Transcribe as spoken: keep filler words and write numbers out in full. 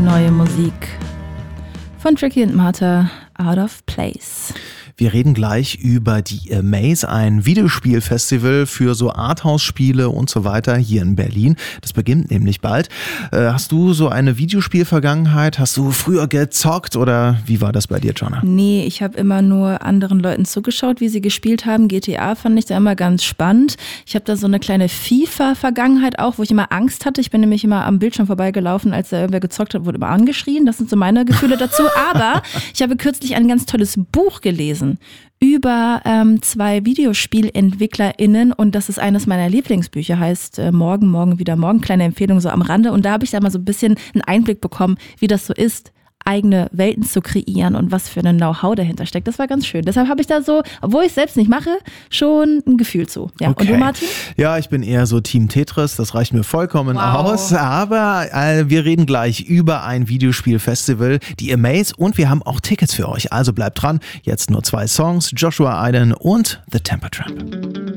neue Musik von Tricky und Martha, Out of Place. Wir reden gleich über die Amaze, ein Videospielfestival für so Arthouse-Spiele und so weiter hier in Berlin. Das beginnt nämlich bald. Äh, hast du so eine Videospiel-Vergangenheit? Hast du früher gezockt oder wie war das bei dir, Jonna? Nee, ich habe immer nur anderen Leuten zugeschaut, wie sie gespielt haben. G T A fand ich da immer ganz spannend. Ich habe da so eine kleine FIFA-Vergangenheit auch, wo ich immer Angst hatte. Ich bin nämlich immer am Bildschirm vorbeigelaufen, als da irgendwer gezockt hat, wurde immer angeschrien. Das sind so meine Gefühle dazu. Aber ich habe kürzlich ein ganz tolles Buch gelesen über ähm, zwei VideospielentwicklerInnen und das ist eines meiner Lieblingsbücher, heißt äh, Morgen, Morgen, wieder Morgen, kleine Empfehlung so am Rande und da habe ich da mal so ein bisschen einen Einblick bekommen, wie das so ist, eigene Welten zu kreieren und was für ein Know-how dahinter steckt. Das war ganz schön. Deshalb habe ich da so, obwohl ich es selbst nicht mache, schon ein Gefühl zu. Ja. Okay. Und du, Martin? Ja, ich bin eher so Team Tetris, das reicht mir vollkommen Wow. aus. Aber äh, wir reden gleich über ein Videospielfestival, die Amaze, und wir haben auch Tickets für euch. Also bleibt dran. Jetzt nur zwei Songs, Joshua Aiden und The Temper Trap.